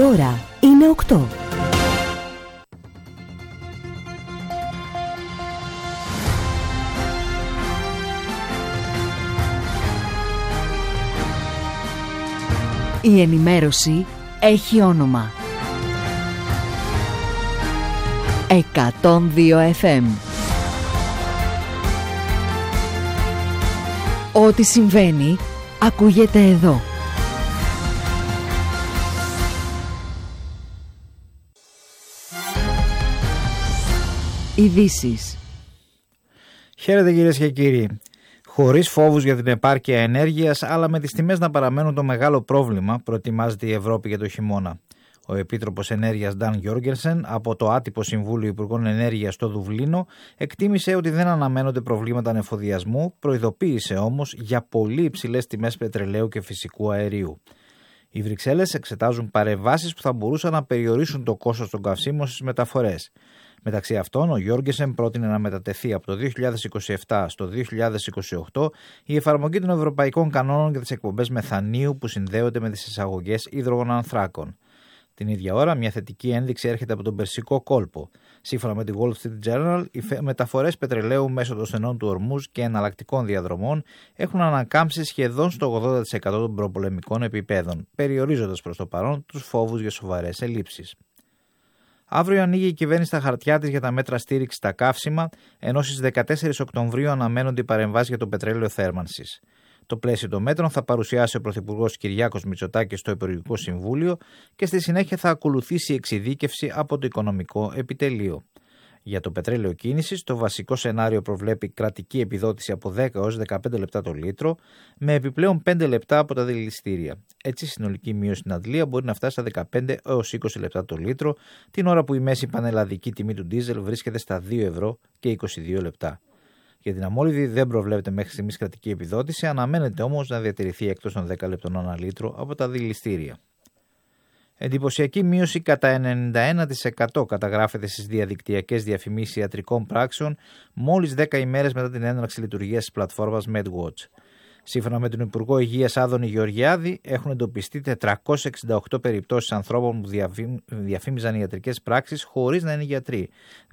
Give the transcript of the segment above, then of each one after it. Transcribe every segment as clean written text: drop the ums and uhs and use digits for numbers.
Η ώρα είναι 8. Η ενημέρωση έχει όνομα. 102 FM. Ό,τι συμβαίνει ακούγεται εδώ. Ειδήσεις. Χαίρετε κυρίες και κύριοι. Χωρίς φόβους για την επάρκεια ενέργειας, αλλά με τις τιμές να παραμένουν το μεγάλο πρόβλημα, προετοιμάζεται η Ευρώπη για το χειμώνα. Ο Επίτροπος Ενέργειας Dan Jorgensen από το άτυπο Συμβούλιο Υπουργών Ενέργειας στο Δουβλίνο εκτίμησε ότι δεν αναμένονται προβλήματα ανεφοδιασμού, προειδοποίησε όμως για πολύ υψηλές τιμές πετρελαίου και φυσικού αερίου. Οι Βρυξέλλες εξετάζουν παρεμβάσεις που θα μπορούσαν να περιορίσουν το κόστος των καυσίμων στις μεταφορές. Μεταξύ αυτών, ο Γιόργενσεν πρότεινε να μετατεθεί από το 2027 στο 2028 η εφαρμογή των ευρωπαϊκών κανόνων για τις εκπομπές μεθανίου που συνδέονται με τις εισαγωγές υδρογονανθράκων. Την ίδια ώρα, μια θετική ένδειξη έρχεται από τον Περσικό κόλπο. Σύμφωνα με τη Wall Street Journal, οι μεταφορές πετρελαίου μέσω των στενών του Ορμούζ και εναλλακτικών διαδρομών έχουν ανακάμψει σχεδόν στο 80% των προπολεμικών επιπέδων, περιορίζοντας προς το παρόν τους φόβους για σοβαρές ελλείψεις. Αύριο ανοίγει η κυβέρνηση τα χαρτιά της για τα μέτρα στήριξης στα καύσιμα, ενώ στις 14 Οκτωβρίου αναμένονται οι παρεμβάσεις για το πετρέλαιο θέρμανσης. Το πλαίσιο των μέτρων θα παρουσιάσει ο Πρωθυπουργός Κυριάκος Μητσοτάκης στο Υπουργικό Συμβούλιο και στη συνέχεια θα ακολουθήσει η εξειδίκευση από το Οικονομικό Επιτελείο. Για το πετρέλαιο κίνησης, το βασικό σενάριο προβλέπει κρατική επιδότηση από 10 έως 15 λεπτά το λίτρο, με επιπλέον 5 λεπτά από τα δηληστήρια. Έτσι, η συνολική μείωση στην αντλία μπορεί να φτάσει στα 15 έως 20 λεπτά το λίτρο, την ώρα που η μέση πανελλαδική τιμή του ντίζελ βρίσκεται στα 2 ευρώ και 22 λεπτά. Για την αμόλυβδη δεν προβλέπεται μέχρι στιγμής κρατική επιδότηση, αναμένεται όμως να διατηρηθεί εκτός των 10 λεπτών ανά λίτρο από τα δηληστήρια. Εντυπωσιακή μείωση κατά 91% καταγράφεται στις διαδικτυακές διαφημίσεις ιατρικών πράξεων μόλις 10 ημέρες μετά την έναρξη λειτουργίας της πλατφόρμας MedWatch. Σύμφωνα με τον Υπουργό Υγείας Άδωνη Γεωργιάδη, έχουν εντοπιστεί 468 περιπτώσεις ανθρώπων που διαφήμιζαν ιατρικές πράξεις χωρίς να είναι γιατροί,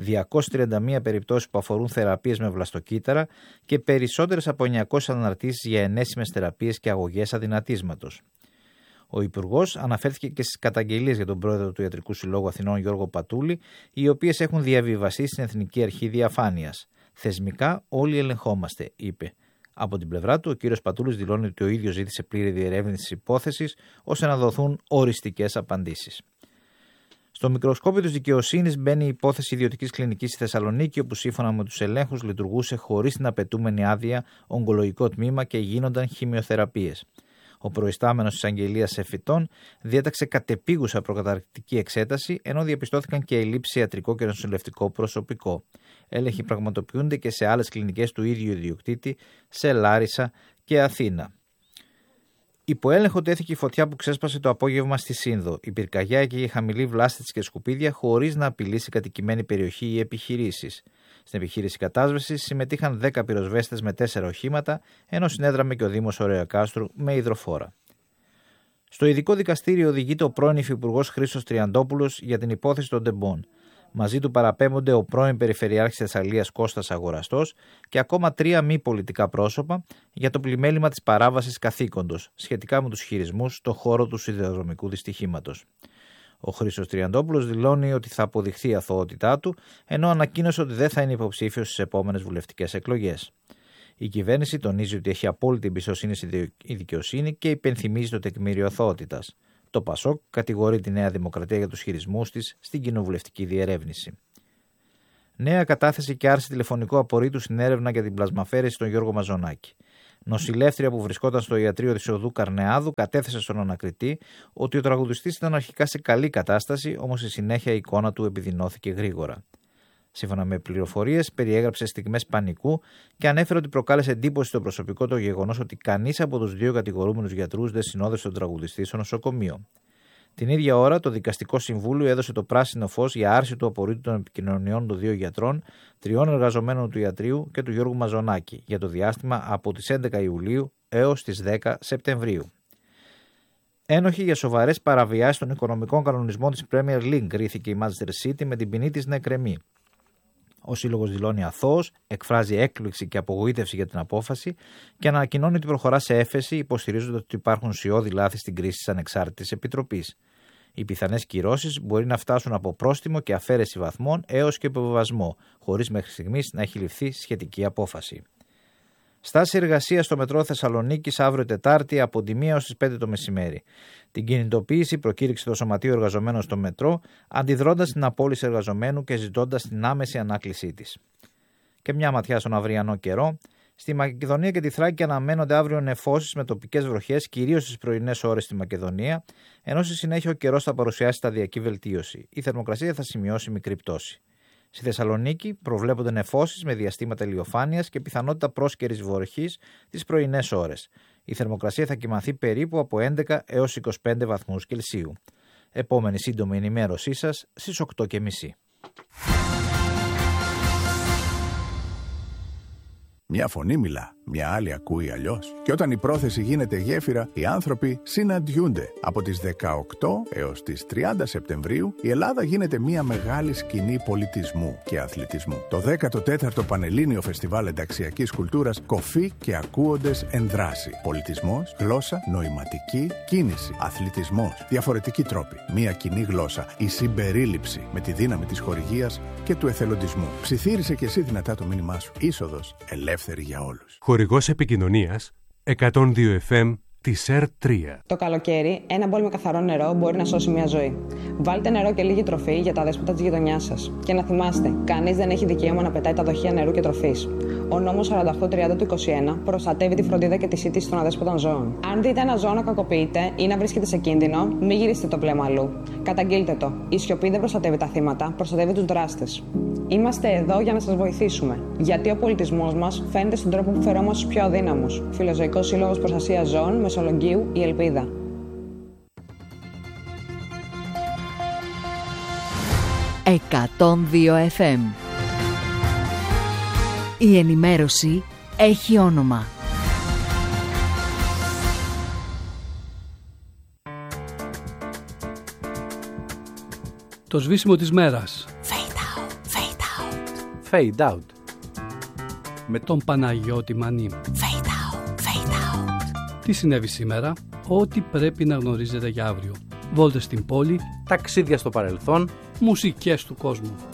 231 περιπτώσεις που αφορούν θεραπείες με βλαστοκύτταρα και περισσότερες από 900 αναρτήσεις για ενέσιμες θεραπείες και αγωγές αδυνατίσματος. Ο Υπουργός αναφέρθηκε και στις καταγγελίες για τον πρόεδρο του Ιατρικού Συλλόγου Αθηνών Γιώργο Πατούλη, οι οποίες έχουν διαβιβαστεί στην Εθνική Αρχή Διαφάνειας. Θεσμικά όλοι ελεγχόμαστε, είπε. Από την πλευρά του, ο κ. Πατούλης δηλώνει ότι ο ίδιος ζήτησε πλήρη διερεύνηση της υπόθεσης, ώστε να δοθούν οριστικές απαντήσεις. Στο μικροσκόπιο της δικαιοσύνης μπαίνει η υπόθεση ιδιωτικής κλινικής στη Θεσσαλονίκη, όπου σύμφωνα με τους ελέγχους λειτουργούσε χωρίς την απαιτούμενη άδεια ογκολογικό τμήμα και γίνονταν χημειοθεραπείες. Ο προϊστάμενος της Αγγελίας Εφητών διέταξε κατεπίγουσα προκαταρκτική εξέταση, ενώ διαπιστώθηκαν και ελλείψεις σε ιατρικό και νοσηλευτικό προσωπικό. Έλεγχοι πραγματοποιούνται και σε άλλες κλινικές του ίδιου ιδιοκτήτη, σε Λάρισα και Αθήνα. Υπό έλεγχο τέθηκε η φωτιά που ξέσπασε το απόγευμα στη Σύνδο. Η πυρκαγιά έκαιγε χαμηλή βλάστηση και σκουπίδια χωρίς να απειλήσει κατοικημένη περιοχή ή επιχειρήσεις. Στην επιχείρηση κατάσβεσης συμμετείχαν 10 πυροσβέστες με 4 οχήματα, ενώ συνέδραμε και ο Δήμος Ωρεοκάστρου με υδροφόρα. Στο ειδικό δικαστήριο οδηγείται ο πρώην Υφυπουργός Χρήστος Τριαντόπουλος για την υπόθεση των Ντεμπών. Μαζί του παραπέμπονται ο πρώην Περιφερειάρχης Θεσσαλίας Κώστας Αγοραστός και ακόμα 3 μη πολιτικά πρόσωπα για το πλημέλημα της παράβασης καθήκοντος σχετικά με τους χειρισμούς στον χώρο του σιδηροδρομικού δυστυχήματος. Ο Χρήστος Τριαντόπουλος δηλώνει ότι θα αποδειχθεί η αθωότητά του, ενώ ανακοίνωσε ότι δεν θα είναι υποψήφιος στις επόμενες βουλευτικές εκλογές. Η κυβέρνηση τονίζει ότι έχει απόλυτη εμπιστοσύνη στη δικαιοσύνη και υπενθυμίζει το τεκμήριο αθωότητας. Το ΠΑΣΟΚ κατηγορεί τη Νέα Δημοκρατία για τους χειρισμούς της στην κοινοβουλευτική διερεύνηση. Νέα κατάθεση και άρση τηλεφωνικού απορρίτου στην έρευνα για την πλασμαφέρεση στον Γιώργο Μαζονάκη. Νοσηλεύτρια που βρισκόταν στο ιατρείο της οδού Καρνεάδου κατέθεσε στον ανακριτή ότι ο τραγουδιστής ήταν αρχικά σε καλή κατάσταση, όμως στη συνέχεια η εικόνα του επιδεινώθηκε γρήγορα. Σύμφωνα με πληροφορίες, περιέγραψε στιγμές πανικού και ανέφερε ότι προκάλεσε εντύπωση στο προσωπικό το γεγονός ότι κανείς από τους 2 κατηγορούμενους γιατρούς δεν συνόδευσε τον τραγουδιστή στο νοσοκομείο. Την ίδια ώρα, το Δικαστικό Συμβούλιο έδωσε το πράσινο φως για άρση του απορρίτου των επικοινωνιών των 2 γιατρών, 3 εργαζομένων του ιατρείου και του Γιώργου Μαζονάκη για το διάστημα από τις 11 Ιουλίου έως τις 10 Σεπτεμβρίου. Ένοχη για σοβαρές παραβιάσεις των οικονομικών κανονισμών της Premier League, κρίθηκε η Manchester City με την ποινή της να εκκρεμεί. Ο σύλλογος δηλώνει αθώος, εκφράζει έκπληξη και απογοήτευση για την απόφαση και ανακοινώνει ότι προχωρά σε έφεση, υποστηρίζοντας ότι υπάρχουν ουσιώδη λάθη στην κρίση της Ανεξάρτητης Επιτροπής. Οι πιθανές κυρώσεις μπορεί να φτάσουν από πρόστιμο και αφαίρεση βαθμών έως και υποβιβασμό, χωρίς μέχρι στιγμής να έχει ληφθεί σχετική απόφαση. Στάση εργασίας στο μετρό Θεσσαλονίκης αύριο Τετάρτη από τη 1 ως τις 5 το μεσημέρι. Την κινητοποίηση προκήρυξε το Σωματείο Εργαζομένων στο μετρό, αντιδρώντας την απόλυση εργαζομένου και ζητώντας την άμεση ανάκλησή της. Και μια ματιά στον αυριανό καιρό. Στη Μακεδονία και τη Θράκη αναμένονται αύριο νεφώσεις με τοπικές βροχές, κυρίως στις πρωινές ώρες στη Μακεδονία, ενώ στη συνέχεια ο καιρός θα παρουσιάσει σταδιακή βελτίωση. Η θερμοκρασία θα σημειώσει μικρή πτώση. Στη Θεσσαλονίκη προβλέπονται νεφώσεις με διαστήματα ηλιοφάνειας και πιθανότητα πρόσκαιρης βροχής τις πρωινές ώρες. Η θερμοκρασία θα κυμανθεί περίπου από 11 έως 25 βαθμούς Κελσίου. Επόμενη σύντομη ενημέρωσή σας στις 8:30. Μια φωνή μιλά, μια άλλη ακούει αλλιώς. Και όταν η πρόθεση γίνεται γέφυρα, οι άνθρωποι συναντιούνται. Από τις 18 έως τις 30 Σεπτεμβρίου, η Ελλάδα γίνεται μια μεγάλη σκηνή πολιτισμού και αθλητισμού. Το 14ο Πανελλήνιο Φεστιβάλ Ενταξιακής Κουλτούρας Κοφή και Ακούοντες εν δράση. Πολιτισμός, γλώσσα, νοηματική, κίνηση, αθλητισμός, διαφορετικοί τρόποι. Μια κοινή γλώσσα, η συμπερίληψη με τη δύναμη της χορηγίας και του εθελοντισμού. Ψιθύρισε και εσύ δυνατά το μήνυμά σου. Είσοδος ελεύθερη για όλους. Χορηγός επικοινωνίας 102 FM της ΕΡΤ3. Το καλοκαίρι, ένα μπολ με καθαρό νερό μπορεί να σώσει μια ζωή. Βάλτε νερό και λίγη τροφή για τα δέσποτα της γειτονιάς σας. Και να θυμάστε, κανείς δεν έχει δικαίωμα να πετάει τα δοχεία νερού και τροφής. Ο νόμος 4830 του 21 προστατεύει τη φροντίδα και τη σύντηση των αδέσποτων ζώων. Αν δείτε ένα ζώο να κακοποιείται ή να βρίσκεται σε κίνδυνο, μην γυρίσετε το βλέμμα αλλού. Καταγγείλτε το. Η σιωπή δεν προστατεύει τα θύματα, προστατεύει τους δράστες. Είμαστε εδώ για να σας βοηθήσουμε. Γιατί ο πολιτισμός μας φαίνεται στον τρόπο που φερόμαστε στους πιο αδύναμους. Φιλοζωικός Σύλλογος Προστασίας Ζώων, Μεσολογγίου, η Ελπίδα. «102 FM». Η ενημέρωση έχει όνομα. Το σβήσιμο της μέρας. Fade out, fade out. Fade out. Με τον Παναγιώτη Μανή. Fade out, fade out. Τι συνέβη σήμερα, ό,τι πρέπει να γνωρίζετε για αύριο. Βόλτες στην πόλη, Ταξίδια στο παρελθόν, μουσικές του κόσμου.